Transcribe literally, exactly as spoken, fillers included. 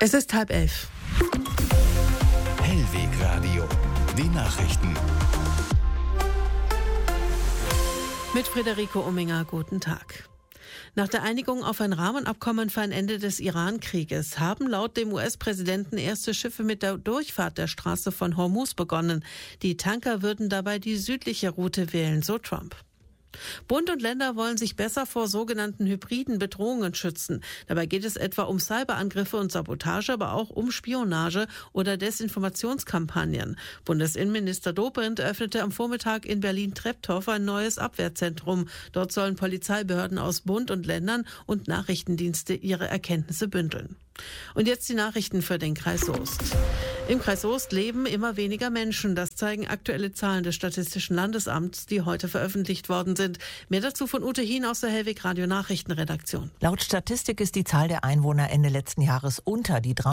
Es ist halb elf. Hellwegradio, die Nachrichten. Mit Friederike Umminger, guten Tag. Nach der Einigung auf ein Rahmenabkommen für ein Ende des Iran-Krieges haben laut dem U S-Präsidenten erste Schiffe mit der Durchfahrt der Straße von Hormuz begonnen. Die Tanker würden dabei die südliche Route wählen, so Trump. Bund und Länder wollen sich besser vor sogenannten hybriden Bedrohungen schützen. Dabei geht es etwa um Cyberangriffe und Sabotage, aber auch um Spionage oder Desinformationskampagnen. Bundesinnenminister Dobrindt eröffnete am Vormittag in Berlin-Treptow ein neues Abwehrzentrum. Dort sollen Polizeibehörden aus Bund und Ländern und Nachrichtendienste ihre Erkenntnisse bündeln. Und jetzt die Nachrichten für den Kreis Soest. Im Kreis Soest leben immer weniger Menschen. Das zeigen aktuelle Zahlen des Statistischen Landesamts, die heute veröffentlicht worden sind. Mehr dazu von Ute Hien aus der Hellweg Radio Nachrichtenredaktion. Laut Statistik ist die Zahl der Einwohner Ende letzten Jahres unter die